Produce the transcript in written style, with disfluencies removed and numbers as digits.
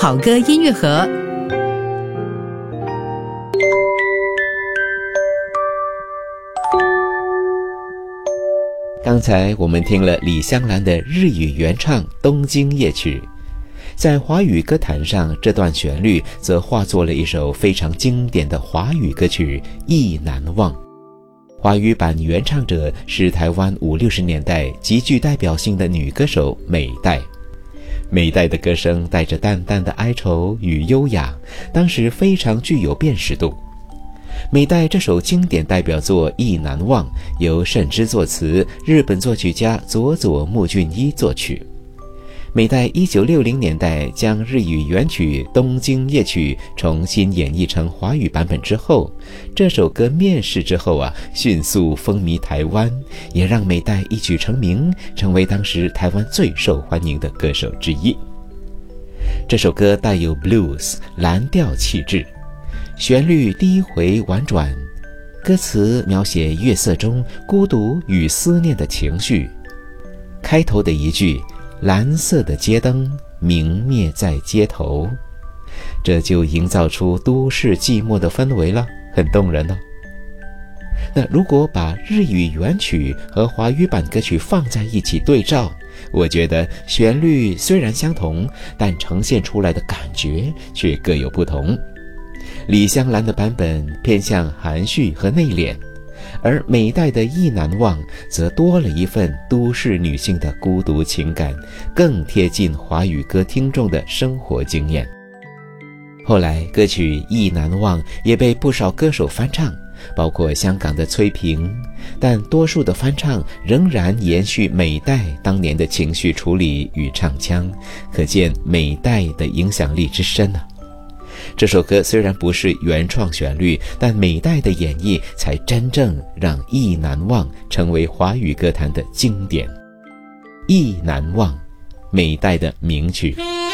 好歌音乐盒。 刚才我们听了李香兰的日语原唱《东京夜曲》，在华语歌坛上，这段旋律则化作了一首非常经典的华语歌曲《意难忘》。华语版原唱者是台湾50、60年代极具代表性的女歌手美代。美代的歌声带着淡淡的哀愁与优雅，当时非常具有辨识度。美代这首经典代表作《意难忘》由沈之作词，日本作曲家佐佐木俊一作曲。美代1960年代将日语原曲《东京夜曲》重新演绎成华语版本之后，这首歌面世之后迅速风靡台湾，也让美代一举成名，成为当时台湾最受欢迎的歌手之一。这首歌带有 blues 蓝调气质，旋律低回婉转，歌词描写月色中孤独与思念的情绪。开头的一句蓝色的街灯明灭在街头，这就营造出都市寂寞的氛围了，很动人哦。那如果把日语原曲和华语版歌曲放在一起对照，我觉得旋律虽然相同，但呈现出来的感觉却各有不同。李香兰的版本偏向含蓄和内敛，而美代的《意难忘》则多了一份都市女性的孤独情感，更贴近华语歌听众的生活经验。后来歌曲《意难忘》也被不少歌手翻唱，包括香港的崔萍，但多数的翻唱仍然延续美代当年的情绪处理与唱腔，可见美代的影响力之深啊。这首歌虽然不是原创旋律，但美代的演绎才真正让《意难忘》成为华语歌坛的经典。《意难忘》，美代的名曲。